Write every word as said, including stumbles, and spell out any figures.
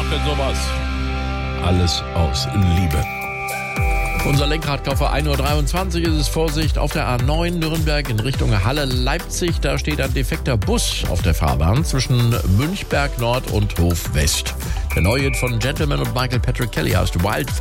macht denn sowas? Alles aus Liebe. Unser Lenkradkaufer für ein Uhr dreiundzwanzig ist es. Vorsicht auf der A neun Nürnberg in Richtung Halle-Leipzig. Da steht ein defekter Bus auf der Fahrbahn zwischen Münchberg Nord und Hof West. Der neue Hit von Gentleman und Michael Patrick Kelly heißt Wild